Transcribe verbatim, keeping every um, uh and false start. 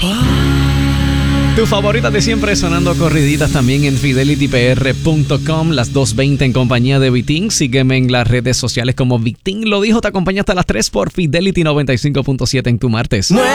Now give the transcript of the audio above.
Tu favorita de siempre sonando corriditas también en fidelity p r punto com, las dos veinte en compañía de Vitín. Sígueme en las redes sociales como Vitín lo dijo. Te acompaña hasta las tres por Fidelity noventa y cinco punto siete en tu martes.